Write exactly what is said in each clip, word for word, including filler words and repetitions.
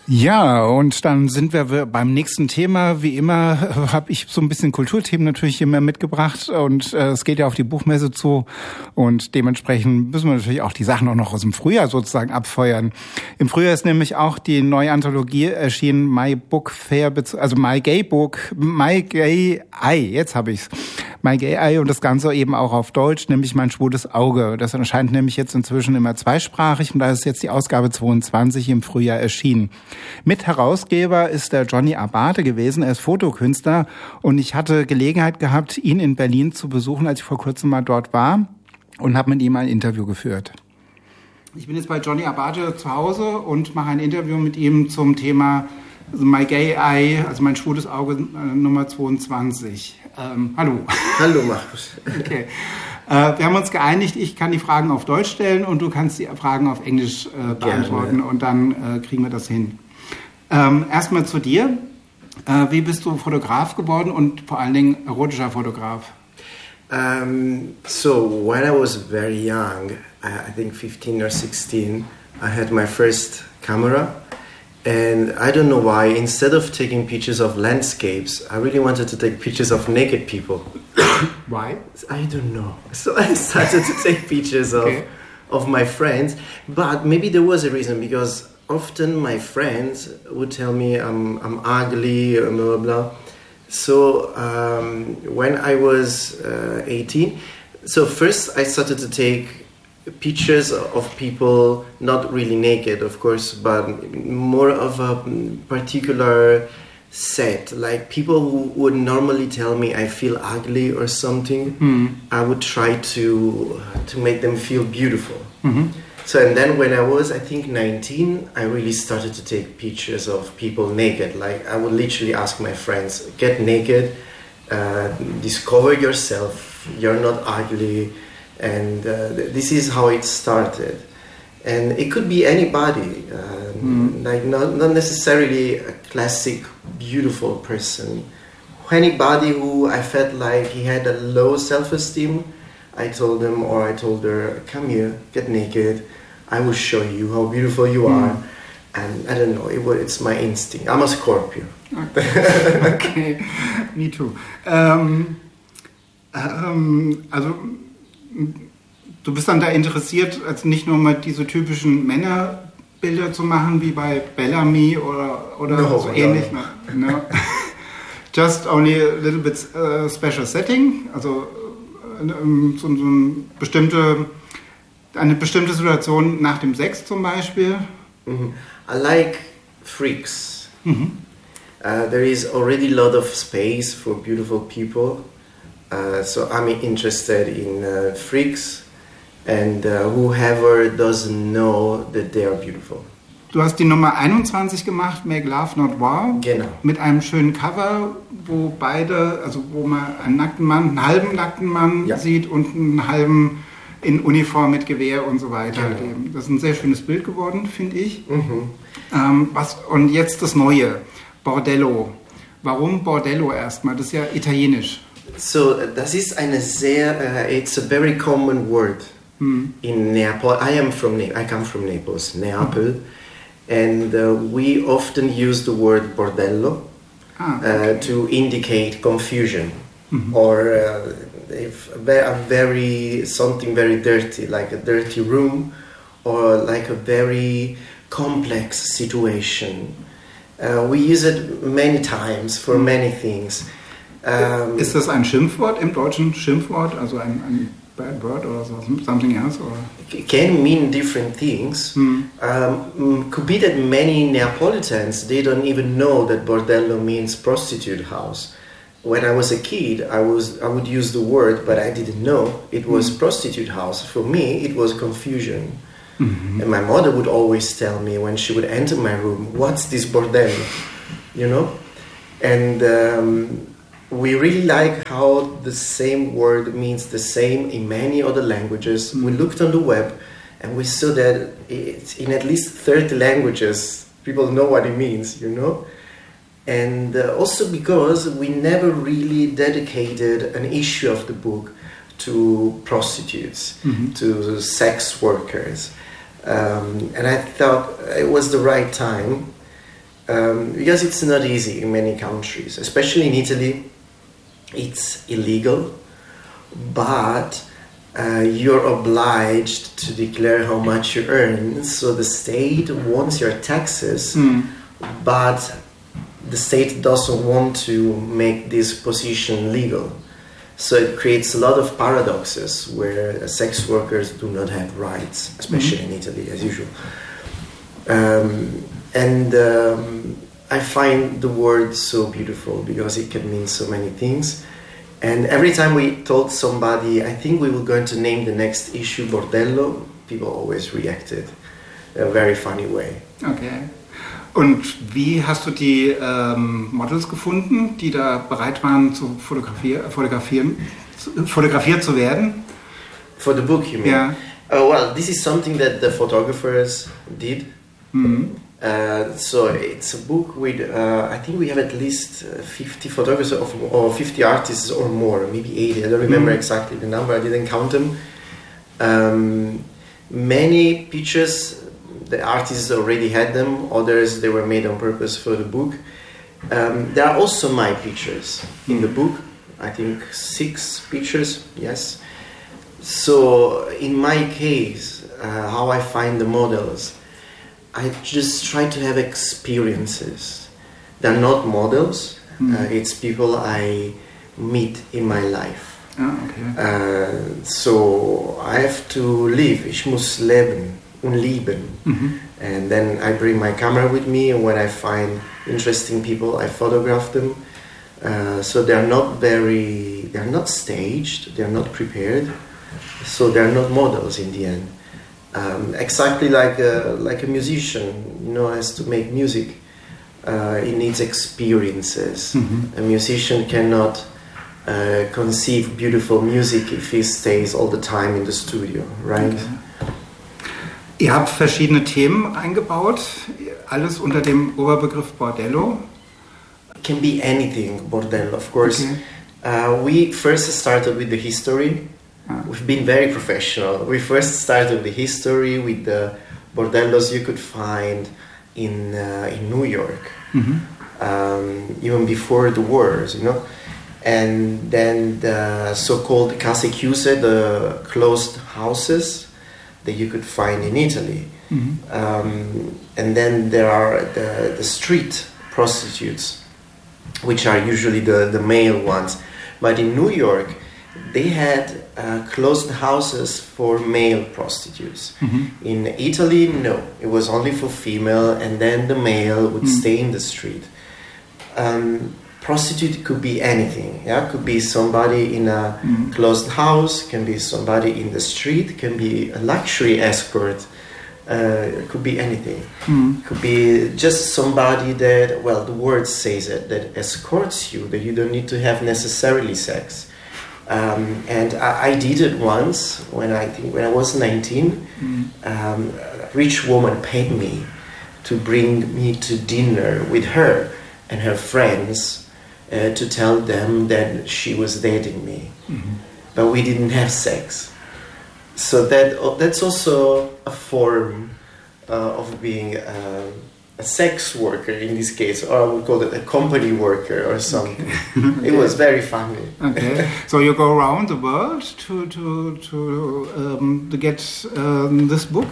Ja, und dann sind wir beim nächsten Thema. Wie immer habe ich so ein bisschen Kulturthemen natürlich immer mitgebracht und äh, es geht ja auf die Buchmesse zu und dementsprechend müssen wir natürlich auch die Sachen auch noch aus dem Frühjahr sozusagen abfeuern. Im Frühjahr ist nämlich auch die neue Anthologie erschienen, My Book Fair, also My Gay Book, My Gay Eye, jetzt habe ich's. My Gay Eye und das Ganze eben auch auf Deutsch, nämlich Mein schwules Auge. Das erscheint nämlich jetzt inzwischen immer zweisprachig und da ist jetzt die Ausgabe zweiundzwanzig im Frühjahr erschienen. Mitherausgeber ist der Johnny Abate gewesen, er ist Fotokünstler und ich hatte Gelegenheit gehabt, ihn in Berlin zu besuchen, als ich vor kurzem mal dort war und habe mit ihm ein Interview geführt. Ich bin jetzt bei Johnny Abate zu Hause und mache ein Interview mit ihm zum Thema My Gay Eye, also mein schwules Auge äh, Nummer zweiundzwanzig. Ähm, hallo. Hallo Markus. Okay. Äh, wir haben uns geeinigt, ich kann die Fragen auf Deutsch stellen und du kannst die Fragen auf Englisch äh, beantworten. Gerne. Und dann äh, kriegen wir das hin. Ähm, erstmal zu dir. Äh, wie bist du Fotograf geworden und vor allen Dingen erotischer Fotograf? Um, so when I was very young, I think fifteen or sixteen, I had my first camera. And I don't know why, instead of taking pictures of landscapes, I really wanted to take pictures of naked people. Why? I don't know. So I started to take pictures of, okay. of my friends. But maybe there was a reason, because often my friends would tell me I'm, I'm ugly, blah, blah, blah. So um, when I was uh, eighteen, so first I started to take pictures of people, not really naked, of course, but more of a particular set. Like people who would normally tell me I feel ugly or something, mm. I would try to to make them feel beautiful. Mm-hmm. So, and then when I was, I think, nineteen, I really started to take pictures of people naked. Like I would literally ask my friends, get naked, uh, discover yourself, you're not ugly. And uh, this is how it started. And it could be anybody, uh, mm. like not, not necessarily a classic, beautiful person. Anybody who I felt like he had a low self-esteem, I told him or I told her, come here, get naked, I will show you how beautiful you mm. are. And I don't know, it, it's my instinct. I'm a Scorpio. Okay, okay. Me too. Um, um, also... Du bist dann da interessiert, als nicht nur mal diese typischen Männerbilder zu machen, wie bei Bellamy oder, oder no, so ähnlich. No. No. Just only a little bit uh, special setting, also um, so, so ein bestimmte, eine bestimmte Situation nach dem Sex zum Beispiel. Mm-hmm. I like freaks. Mm-hmm. Uh, there is already a lot of space for beautiful people. Uh, so I'm interested in uh, freaks and uh, whoever doesn't know that they are beautiful. Du hast die Nummer einundzwanzig gemacht, Make Love Not War. Genau. Mit einem schönen Cover, wo beide, also wo man einen nackten Mann, einen halben nackten Mann ja. sieht und einen halben in Uniform mit Gewehr und so weiter. Genau. Das ist ein sehr schönes Bild geworden, finde ich. Mhm. Ähm, was, und jetzt das Neue, Bordello. Warum Bordello erstmal? Das ist ja italienisch. So, das ist eine sehr, uh, it's a very common word mm. in Neapel. I am from, I come from Naples, Neapel, mm. and uh, we often use the word bordello ah, okay. uh, to indicate confusion mm-hmm. or uh, if a very, something very dirty, like a dirty room or like a very complex situation. Uh, we use it many times for mm. many things. Um, ist das ein Schimpfwort im Deutschen? Schimpfwort, also ein, ein bad word oder so, something else? Or? Can mean different things. Hmm. Um, could be that many Neapolitans, they don't even know that bordello means prostitute house. When I was a kid, I was I would use the word, but I didn't know it was hmm. prostitute house. For me, it was confusion. Mm-hmm. And my mother would always tell me when she would enter my room, what's this bordello? You know? And... Um, we really like how the same word means the same in many other languages. Mm. We looked on the web and we saw that it's in at least thirty languages. People know what it means, you know? And uh, also because we never really dedicated an issue of the book to prostitutes, mm-hmm. to sex workers. Um, and I thought it was the right time Um, because it's not easy in many countries, especially in Italy. It's illegal, but uh, you're obliged to declare how much you earn. So the state wants your taxes, mm. but the state doesn't want to make this position legal. So it creates a lot of paradoxes where sex workers do not have rights, especially mm-hmm. in Italy, as usual. Um, and um, I find the word so beautiful because it can mean so many things. And every time we told somebody, I think we were going to name the next issue Bordello, people always reacted in a very funny way. Okay. Und wie hast du die ähm, Models gefunden, die da bereit waren, zu fotografier- fotografieren, zu, fotografiert zu werden? For the book, you mean? Yeah. Uh, well, this is something that the photographers did. Mm-hmm. Uh, so it's a book with, uh, I think we have at least fifty photographers of, or fifty artists or more, maybe eighty. I don't remember mm-hmm. exactly the number. I didn't count them. Um, many pictures, the artists already had them. Others, they were made on purpose for the book. Um, there are also my pictures in the book. I think six pictures, yes. So in my case, uh, how I find the models, I just try to have experiences. They're not models. Mm. Uh, it's people I meet in my life. Oh, okay. Uh, so I have to live. Ich muss leben und lieben. Mm-hmm. And then I bring my camera with me, and when I find interesting people, I photograph them. Uh, so they're not very, they're not staged, they're not prepared. So they're not models in the end. Um, exactly like a, like a musician, you know, has to make music. Uh, it needs experiences. Mm-hmm. A musician cannot uh, conceive beautiful music if he stays all the time in the studio, right? Okay. Ihr habt verschiedene Themen eingebaut, alles unter dem Oberbegriff Bordello. It can be anything, Bordello, of course. Okay. Uh, we first started with the history. We've been very professional. We first started the history with the bordellos you could find in uh, in New York, mm-hmm. um, even before the wars, you know. And then the so-called case chiuse, the closed houses that you could find in Italy. Mm-hmm. Um, and then there are the, the street prostitutes, which are usually the, the male ones. But in New York, they had uh, closed houses for male prostitutes. Mm-hmm. In Italy, no. It was only for female, and then the male would mm. stay in the street. Um, prostitute could be anything. Yeah, could be somebody in a mm. closed house, can be somebody in the street, can be a luxury escort. Uh, it could be anything. Mm. Could be just somebody that, well, the word says it, that escorts you, that you don't need to have necessarily sex. Um, and I, I did it once when I think when I was nineteen. Mm. Um, a rich woman paid me to bring me to dinner with her and her friends uh, to tell them that she was dating me, mm-hmm. but we didn't have sex. So that that's also a form uh, of being uh, a sex worker in this case, or I would call it a company worker or something. Okay. Okay. It was very funny. Okay, so you go around the world to to to um, to get um, this book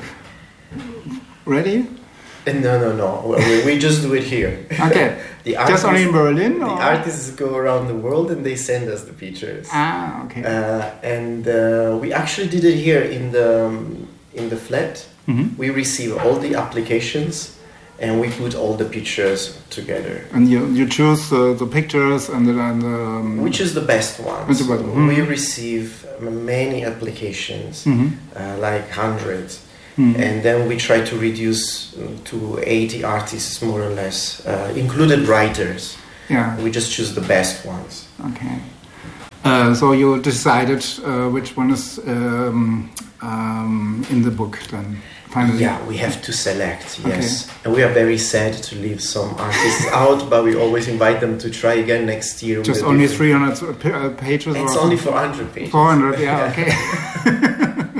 ready? No, no, no. We, we just do it here. Okay. The artists, just only in Berlin? The or? artists go around the world and they send us the pictures. Ah, okay. Uh, and uh, we actually did it here in the um, in the flat. Mm-hmm. We receive all the applications and we put all the pictures together. And you you choose uh, the pictures and the, and the um, which is the best ones. The best one. Mm-hmm. We receive many applications, mm-hmm. uh, like hundreds. Mm-hmm. And then we try to reduce to eighty artists, more or less, uh, included writers. Yeah. We just choose the best ones. Okay. Uh, so you decided uh, which one is um, um, in the book then, finally? Yeah, we have to select, yes. Okay. And we are very sad to leave some artists out, but we always invite them to try again next year. Just only three hundred pages? It's or only four hundred pages. four hundred, yeah, okay.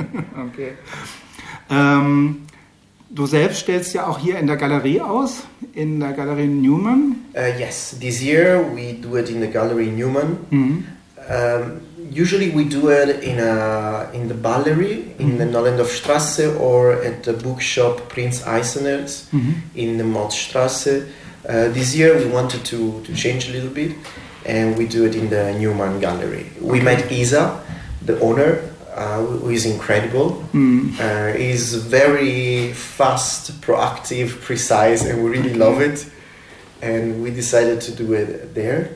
Okay. Ähm, du selbst stellst ja auch hier in der Galerie aus, in der Galerie Newman? Uh, yes, this year we do it in the Gallery Newman. Mm-hmm. Um, usually we do it in a in the Ballery in mm-hmm. the Nollendorfstrasse or at the bookshop Prinz Eisenerz mm-hmm. in the Motzstrasse. Uh, this year we wanted to, to change a little bit, and we do it in the Newman Gallery. Okay. We met Isa, the owner, uh, who is incredible. Mm. Uh, he's very fast, proactive, precise, and we really love it. And we decided to do it there.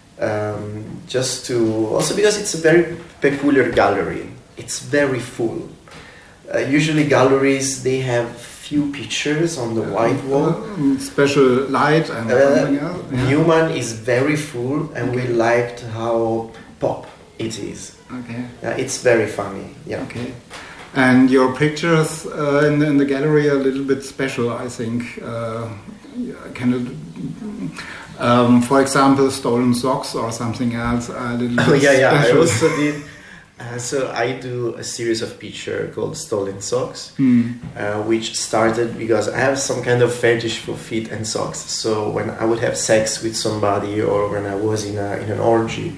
Um, just to also because it's a very peculiar gallery. It's very full. Uh, usually galleries, they have few pictures on the white wall, uh, special light and uh, something else. Yeah. Newman is very full, and okay. we liked how pop it is. Okay, uh, it's very funny. Yeah. Okay. And your pictures uh, in, the, in the gallery are a little bit special, I think. Uh, can it, um, for example, stolen socks or something else are a little bit oh, yeah, yeah. special. I also did. Uh, so I do a series of pictures called Stolen Socks, mm. uh, which started because I have some kind of fetish for feet and socks. So when I would have sex with somebody, or when I was in a in an orgy,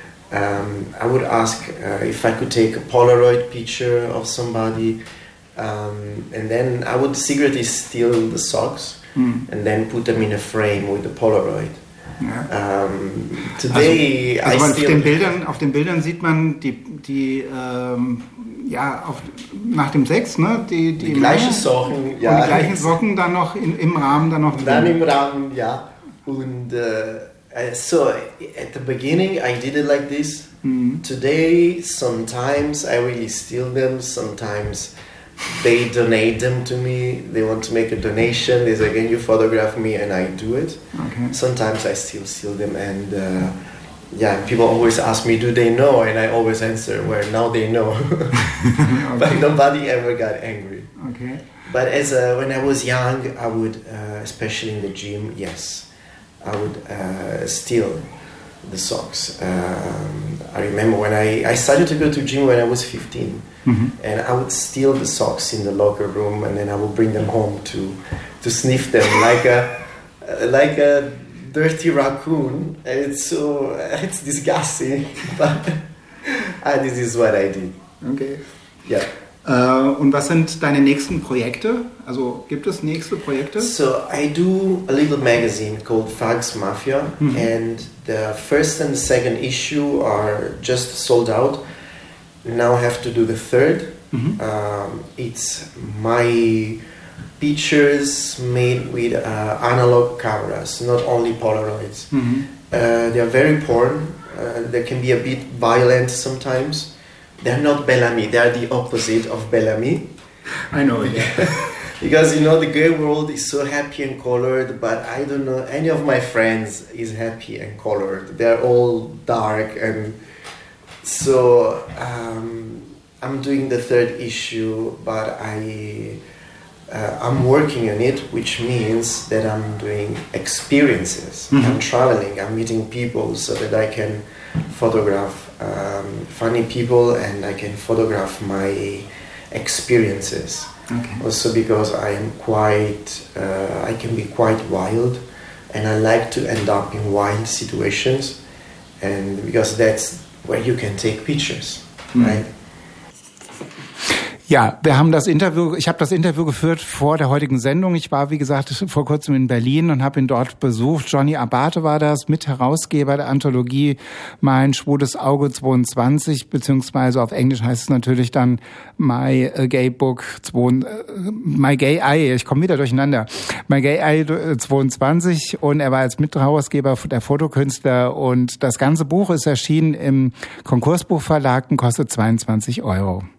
um, I would ask uh, if I could take a Polaroid picture of somebody, um, and then I would secretly steal the socks mm. and then put them in a frame with the Polaroid. Ja. Um, today also, also I auf den Bildern, auf den Bildern sieht man die, die ähm, ja, auf, nach dem Sex, ne, die, die, die gleichen Socken, ja, und die gleichen Socken dann noch in, im Rahmen dann noch drin. Dann im Rahmen, ja. Und uh, so at the beginning I did it like this. Mm. Today sometimes I really steal them, sometimes they donate them to me. They want to make a donation. They say, "Can you photograph me?" And I do it. Okay. Sometimes I still steal them, and uh, yeah, people always ask me, "Do they know?" And I always answer, "Well, now they know." Okay. But nobody ever got angry. Okay. But as a, when I was young, I would, uh, especially in the gym, yes, I would uh, steal the socks. Um, I remember when I, I started to go to gym when I was fifteen. Mm-hmm. And I would steal the socks in the locker room, and then I would bring them home to to sniff them like a like a dirty raccoon. And it's so it's disgusting, but uh, this is what I did. Okay. Yeah. Uh, und was sind deine nächsten Projekte? Also gibt es nächste Projekte? So I do a little magazine called Fags Mafia, mm-hmm. and the first and the second issue are just sold out. Now I have to do the third. Mm-hmm. Um, it's my pictures made with uh, analog cameras, not only Polaroids. Mm-hmm. Uh, they are very porn. Uh, they can be a bit violent sometimes. They're not Bellamy. They are the opposite of Bellamy. I know, yeah. Because, you know, the gay world is so happy and colored, but I don't know any of my friends is happy and colored. They're all dark, and so um, I'm doing the third issue, but I uh, I'm working on it, which means that I'm doing experiences. Mm-hmm. I'm traveling. I'm meeting people so that I can photograph um, funny people, and I can photograph my experiences. Okay. Also because I am quite, uh, I can be quite wild, and I like to end up in wild situations, and because that's where you can take pictures, mm. right? Ja, wir haben das Interview, ich habe das Interview geführt vor der heutigen Sendung. Ich war, wie gesagt, vor kurzem in Berlin und habe ihn dort besucht. Johnny Abate war das, Mitherausgeber der Anthologie Mein schwules Auge zweiundzwanzig, beziehungsweise auf Englisch heißt es natürlich dann My Gay Book, My Gay Eye, ich komme wieder durcheinander, My Gay Eye zweiundzwanzig, und er war als Mitherausgeber der Fotokünstler, und das ganze Buch ist erschienen im Konkursbuchverlag und kostet zweiundzwanzig Euro.